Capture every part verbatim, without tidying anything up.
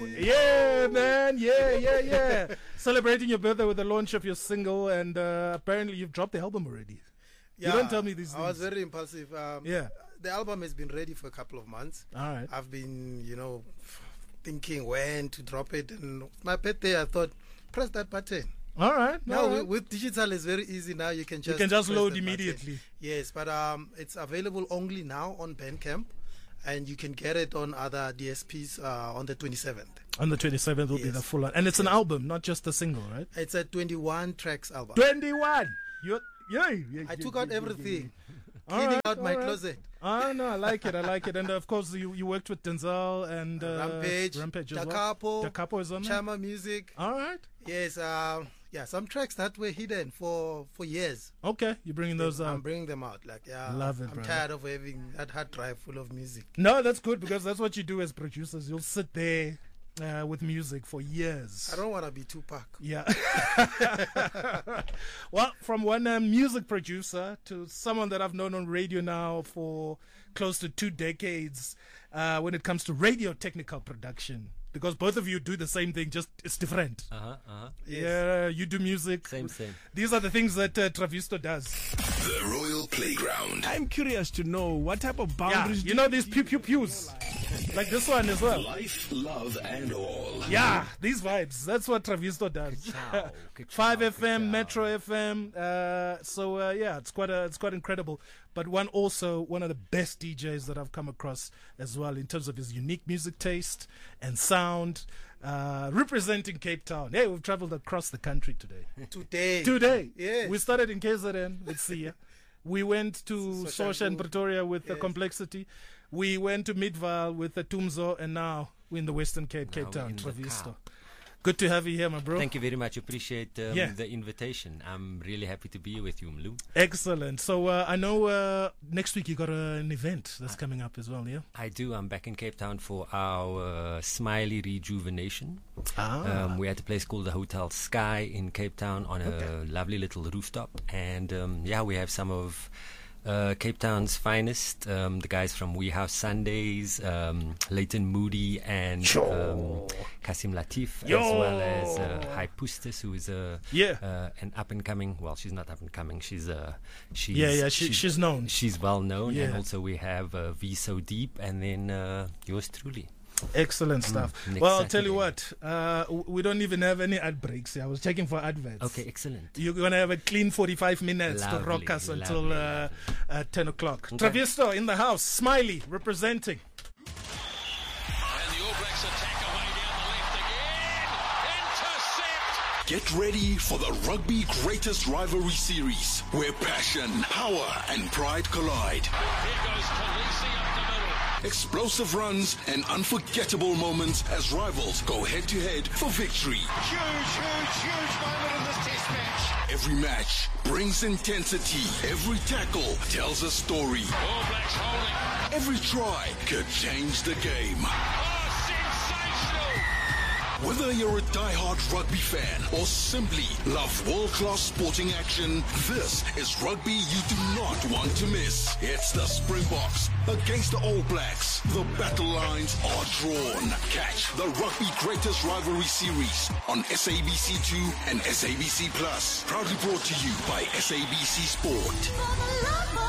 Yeah, man. Yeah, yeah, yeah. Celebrating your birthday with the launch of your single, and uh, apparently you've dropped the album already. Yeah, you don't tell me these things. I was very impulsive. Um, yeah. The album has been ready for a couple of months. All right. I've been, you know, thinking when to drop it. And my birthday, I thought, press that button. All right. Now, all right. With, with digital, it's very easy now. You can just, you can just press load that immediately. button. Yes, but um, it's available only now on Bandcamp. And you can get it on other D S Ps uh, on the twenty-seventh. On the twenty-seventh will yes. be the full one. And it's an album, not just a single, right? It's a twenty-one tracks album. twenty-one! You're, yeah, yeah, I yeah, took yeah, out yeah, everything. Yeah. Cleaning right, out my right. closet. Oh, no, I like it. I like it. And of course, you, you worked with Denzel and uh, Rampage. Rampage as Da well. Capo. Da Capo is on there. Chama Music. All right. Yes, uh, yeah, some tracks that were hidden for, for years. Okay, you're bringing those out. I'm bringing them out. Like, yeah, Love it, I'm brother. tired of having that hard drive full of music. No, that's good because that's what you do as producers. You'll sit there uh, with music for years. I don't want to be Tupac. Yeah. Well, from one uh, music producer to someone that I've known on radio now for close to two decades uh, when it comes to radio technical production. Because both of you do the same thing, just it's different. Uh-huh, uh-huh. Yes. Yeah, you do music. Same, same. These are the things that uh, Travisto does. The Royal Playground. I'm curious to know what type of Yeah, boundaries. you know these pew pew pews, like this one as well. Life, love, and all. Yeah, these vibes. That's what Travisto does. Ka-chow, ka-chow, Five F M, ka-chow. Metro F M. Uh, so uh, yeah, it's quite a, it's quite incredible. But one also one of the best D Js that I've come across as well in terms of his unique music taste and sound. Uh, representing Cape Town. Hey, we've traveled across the country today. Today. Today, Yes. we started in K Z N with Sia. We went to Soshanguve. Sosha and Pretoria with the Yes. Complexity. We went to Midvaal with the Tumzo, and now we're in the Western Cape, Cape we're Town, in the Travisto. car. Good to have you here, my bro. Thank you very much. Appreciate um, Yeah. the invitation. I'm really happy to be with you, Mlu. Excellent. So uh, I know uh, next week you got uh, an event that's coming up as well, yeah? I do. I'm back in Cape Town for our uh, Smiley Rejuvenation. Ah. Um, we're at a place called the Hotel Sky in Cape Town on a Okay. lovely little rooftop. And um, yeah, we have some of uh, Cape Town's finest, um, the guys from We House Sundays, um, Leighton Moody and um, Kasim Latif, Yo. as well as uh, High Pustis, who is a Yeah. uh, an up and coming. Well, she's not up and coming. She's uh, she's Yeah, yeah, she- she's known. She's well known, and Yeah. also we have uh, V So Deep, and then uh, yours truly. Excellent stuff. next Well, I'll tell you Saturday. what, uh, w- we don't even have any ad breaks here. I was checking for adverts. Okay, excellent. You're going to have a clean forty-five minutes to Lovely, rock us until lovely, uh, uh, ten o'clock. Okay. Travisto in the house, Smiley representing. And the All Blacks attack away down the left again. Intercept! Get ready for the Rugby Greatest Rivalry Series, where passion, power, and pride collide. Here goes Khaleesi up the middle. Explosive runs and unforgettable moments as rivals go head-to-head for victory. Huge, huge, huge moment in this test match. Every match brings intensity. Every tackle tells a story. All Blacks holding. Every try could change the game. Oh, sensational! Whether you're a die-hard rugby fan or simply love world-class sporting action, this is rugby you do not want to miss. It's the Springboks against the All Blacks. The battle lines are drawn. Catch the Rugby Greatest Rivalry Series on S A B C two and S A B C Plus. Proudly brought to you by S A B C Sport.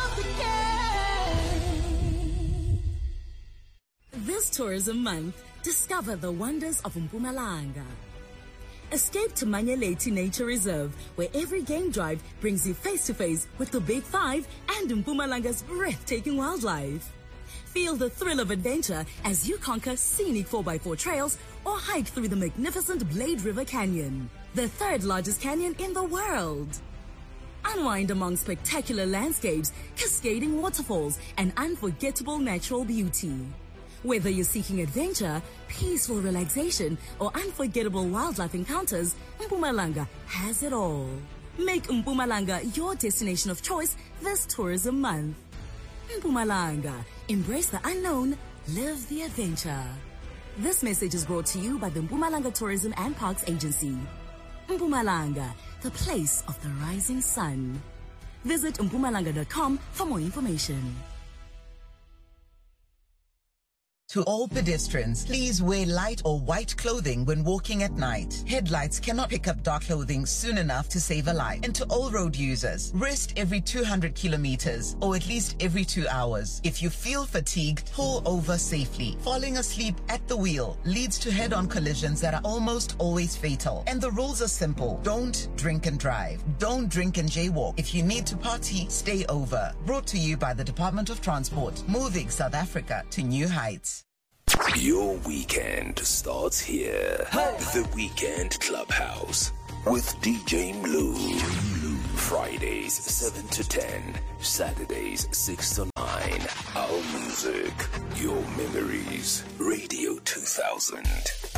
This tourism month, discover the wonders of Mpumalanga. Escape to Manyeleti Nature Reserve, where every game drive brings you face to face with the Big Five and Mpumalanga's breathtaking wildlife. Feel the thrill of adventure as you conquer scenic four by four trails or hike through the magnificent Blade River Canyon, the third largest canyon in the world. Unwind among spectacular landscapes, cascading waterfalls, and unforgettable natural beauty. Whether you're seeking adventure, peaceful relaxation, or unforgettable wildlife encounters, Mpumalanga has it all. Make Mpumalanga your destination of choice this tourism month. Mpumalanga, embrace the unknown, live the adventure. This message is brought to you by the Mpumalanga Tourism and Parks Agency. Mpumalanga, the place of the rising sun. Visit mpumalanga dot com for more information. To all pedestrians, please wear light or white clothing when walking at night. Headlights cannot pick up dark clothing soon enough to save a life. And to all road users, rest every two hundred kilometers or at least every two hours. If you feel fatigued, pull over safely. Falling asleep at the wheel leads to head-on collisions that are almost always fatal. And the rules are simple. Don't drink and drive. Don't drink and jaywalk. If you need to party, stay over. Brought to you by the Department of Transport, moving South Africa to new heights. Your weekend starts here. Hey. The Weekend Clubhouse with D J Mlu. Fridays seven to ten, Saturdays six to nine. Our music, your memories. Radio two thousand.